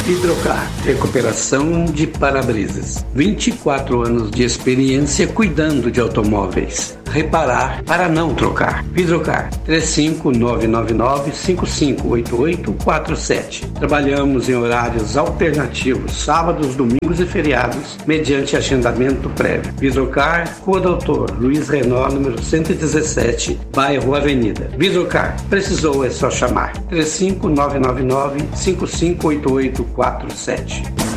Hidrocar, recuperação de para-brisas. 24 anos de experiência cuidando de automóveis. Reparar para não trocar. Hidrocar, 35999-558847. Trabalhamos em horários alternativos, sábados, domingos e feriados, mediante agendamento prévio. Hidrocar, Rua Doutor Luiz Renault, número 117, bairro Avenida. Hidrocar, precisou é só chamar. 35999-558847.